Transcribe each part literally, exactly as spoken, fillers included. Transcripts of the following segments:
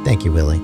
Thank you, Willie.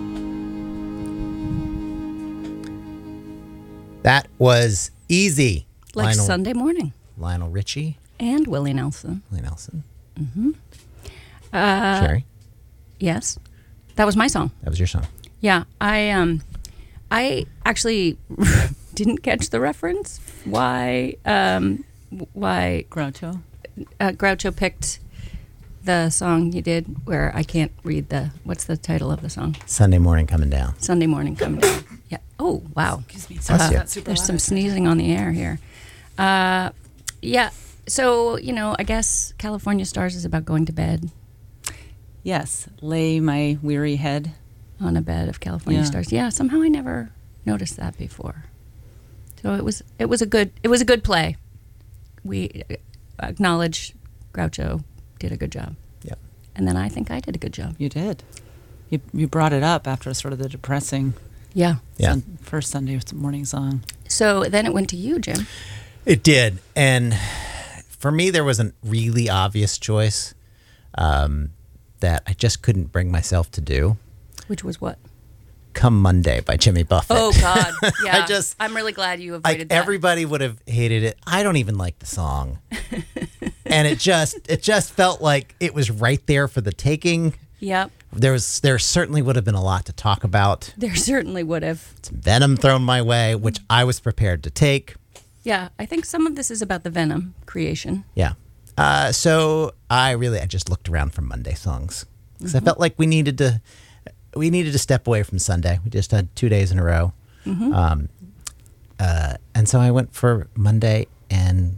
That was easy. Like Lionel, Sunday morning. Lionel Richie. And Willie Nelson. Willie Nelson. Mm-hmm. Uh, Sherry. Yes. That was my song. That was your song. Yeah. I um, I actually didn't catch the reference. Why um, why Groucho? Uh, Groucho picked the song you did where I can't read the, what's the title of the song? Sunday morning coming down. Sunday morning coming down. Yeah. Oh, wow. Excuse me. Bless you. Not super There's loud. some sneezing on the air here. Uh, yeah. So, you know, I guess California Stars is about going to bed Yes. Lay my weary head. on a bed of California Yeah. Stars. Yeah. Somehow I never noticed that before. So it was, it was a good, it was a good play. We acknowledge Groucho did a good job. Yep. And then I think I did a good job. You did. You you brought it up after sort of the depressing Yeah. Yeah. sun, first Sunday morning song. So then it went to you, Jim. It did. And for me, there was a really obvious choice um, that I just couldn't bring myself to do. Which was what? Come Monday by Jimmy Buffett. Oh, God. Yeah. I just, I'm really glad you avoided like, that. everybody would have hated it. I don't even like the song. And it just, it just felt like it was right there for the taking. Yep. There was, there certainly would have been a lot to talk about. There certainly would have. Some venom thrown my way, which I was prepared to take. Yeah. I think some of this is about the Venom creation. Yeah. Uh, so I really, I just looked around for Monday songs because Mm-hmm. I felt like we needed to, we needed to step away from Sunday. We just had two days in a row. Mm-hmm. Um, uh, and so I went for Monday, and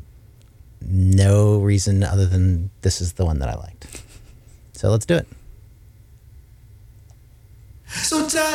no reason other than this is the one that I liked. So let's do it. So tired.